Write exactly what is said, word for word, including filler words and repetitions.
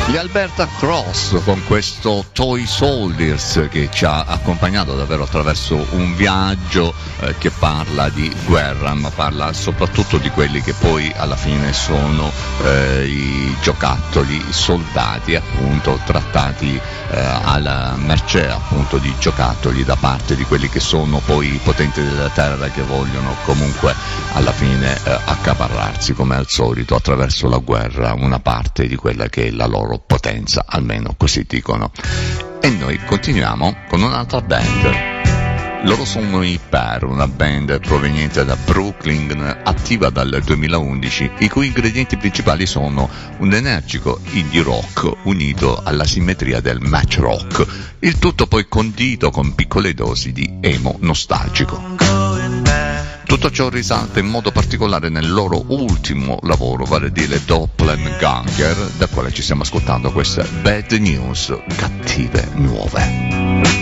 Gli Alberta Cross con questo Toy Soldiers che ci ha accompagnato davvero attraverso un viaggio eh, che parla di guerra, ma parla soprattutto di quelli che poi alla fine sono eh, i giocattoli, i soldati appunto trattati eh, alla mercé appunto di giocattoli da parte di quelli che sono poi i potenti della terra, che vogliono comunque alla fine eh, accaparrarsi come al solito attraverso la guerra una parte di quella che è la loro potenza, almeno così dicono. E noi continuiamo con un'altra band. Loro sono i Per, una band proveniente da Brooklyn, attiva dal duemilaundici, i cui ingredienti principali sono un energico indie rock unito alla simmetria del match rock, il tutto poi condito con piccole dosi di emo nostalgico. Tutto ciò risalta in modo particolare nel loro ultimo lavoro, vale a dire Doppelganger, da quale ci stiamo ascoltando queste Bad News, cattive nuove.